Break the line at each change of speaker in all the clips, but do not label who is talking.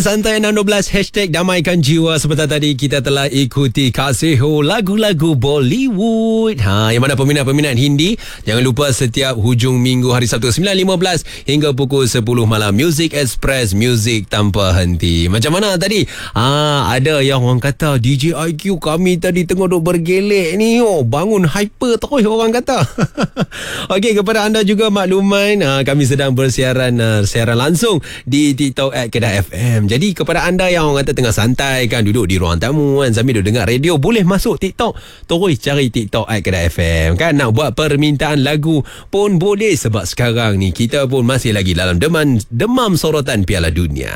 Santai 612 Hashtag damaikan jiwa. Sebentar tadi kita telah ikuti Kasiho lagu-lagu Bollywood. Yang mana peminat-peminat Hindi, jangan lupa setiap hujung minggu hari Sabtu 9.15 hingga pukul 10 malam Music Express, muzik tanpa henti. Macam mana tadi? Ada yang orang kata DJ IQ kami tadi tengah duk bergelek ni. Bangun hyper terus orang kata. Okey, kepada anda juga makluman, kami sedang bersiaran siaran langsung di TikTok @Kedah FM. Jadi kepada anda yang orang kata tengah santai kan, duduk di ruang tamu kan, sambil duduk dengar radio, boleh masuk TikTok, terus cari TikTok @Kedah FM kan. Nak buat permintaan lagu pun boleh, sebab sekarang ni kita pun masih lagi dalam demam sorotan Piala Dunia.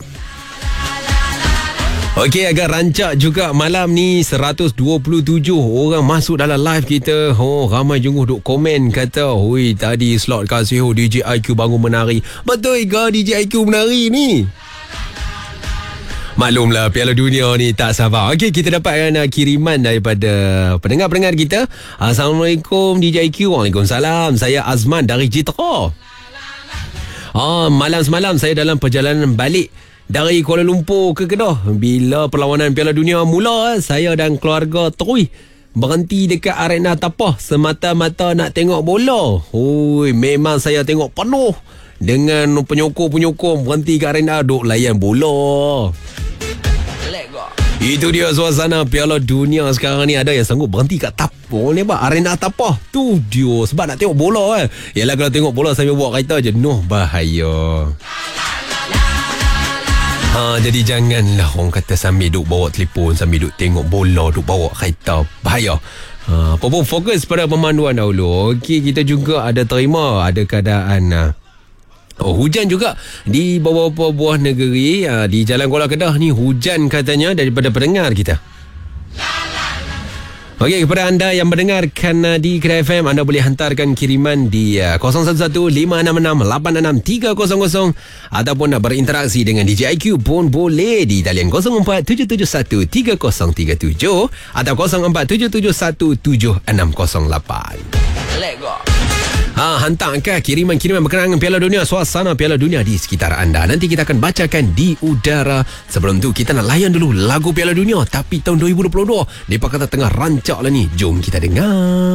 Okey, agak rancak juga malam ni. 127 orang masuk dalam live kita. Ramai jenguk duk komen kata, "Hui, tadi slot Kasiho DJ IQ bangun menari." Betul ke DJ IQ menari ni? Maklumlah, Piala Dunia ni tak sabar. Okey, kita dapatkan kiriman daripada pendengar-pendengar kita. Assalamualaikum DJ IQ. Waalaikumsalam. Saya Azman dari Jitra. Malam semalam saya dalam perjalanan balik dari Kuala Lumpur ke Kedah. Bila perlawanan Piala Dunia mula, saya dan keluarga terus berhenti dekat arena tapah semata-mata nak tengok bola. Memang saya tengok penuh dengan penyokong-penyokong berhenti kat arena duk layan bola. Itu dia suasana Piala Dunia sekarang ni. Ada yang sanggup berhenti kat tapah ni, arena tapah tu dia, sebab nak tengok bola. Yalah, kalau tengok bola sambil bawa kereta jenuh, bahaya. Jadi janganlah orang kata sambil duk bawa telefon, sambil duk tengok bola, duk bawa kereta, bahaya. Apa pun fokus pada pemanduan dahulu. Okey, kita juga ada terima ada keadaan hujan juga di beberapa buah negeri. Di Jalan Kuala Kedah ni hujan katanya daripada pendengar kita. Okey, kepada anda yang mendengarkan di Kedah FM, anda boleh hantarkan kiriman di 011-566-86300 ataupun nak berinteraksi dengan DJ IQ pun boleh di talian 04-771-3037 atau 04-771-7608. Let's go. Hantarkan kiriman-kiriman berkenaan dengan Piala Dunia, suasana Piala Dunia di sekitar anda. Nanti kita akan bacakan di udara. Sebelum tu kita nak layan dulu lagu Piala Dunia, tapi tahun 2022. Mereka kata tengah rancak lah ni. Jom kita dengar.